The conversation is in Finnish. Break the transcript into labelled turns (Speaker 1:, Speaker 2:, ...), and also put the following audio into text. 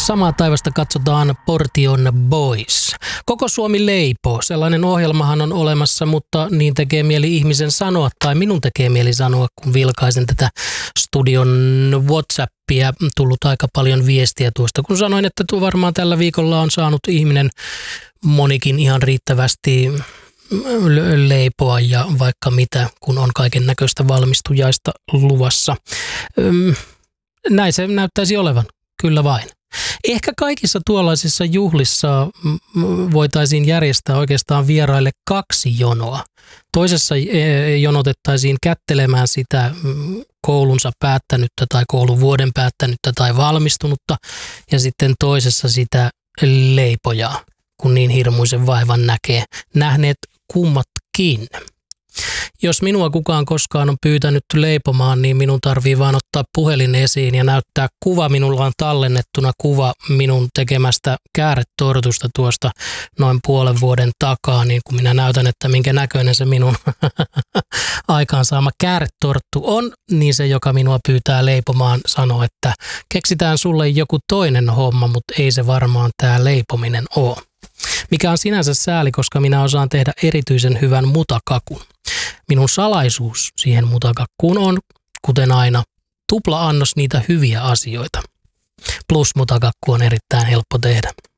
Speaker 1: Samaa taivasta katsotaan Portion Boys. Koko Suomi leipoo. Sellainen ohjelmahan on olemassa, mutta niin tekee mieli ihmisen sanoa, tai minun tekee mieli sanoa, kun vilkaisen tätä studion WhatsAppia. Tullut aika paljon viestiä tuosta, kun sanoin, että tuo varmaan tällä viikolla on saanut ihminen monikin ihan riittävästi leipoa ja vaikka mitä, kun on kaiken näköistä valmistujaista luvassa. Näin se näyttäisi olevan, kyllä vain. Ehkä kaikissa tuollaisissa juhlissa voitaisiin järjestää oikeastaan vieraille 2 jonoa. Toisessa jonotettaisiin kättelemään sitä koulunsa päättänyttä tai kouluvuoden päättänyttä tai valmistunutta ja sitten toisessa sitä leipojaa, kun niin hirmuisen vaivan näkee. Nähneet kummatkin. Jos minua kukaan koskaan on pyytänyt leipomaan, niin minun tarvii vaan ottaa puhelin esiin ja näyttää kuva. Minulla on tallennettuna kuva minun tekemästä kääretortusta tuosta noin puolen vuoden takaa, niin kun minä näytän, että minkä näköinen se minun aikaansaama kääretorttu on, niin se, joka minua pyytää leipomaan, sanoo, että keksitään sulle joku toinen homma, mutta ei se varmaan tämä leipominen ole. Mikä on sinänsä sääli, koska minä osaan tehdä erityisen hyvän mutakakun. Minun salaisuus siihen mutakakkuun on, kuten aina, tupla annos niitä hyviä asioita. Plus mutakakku on erittäin helppo tehdä.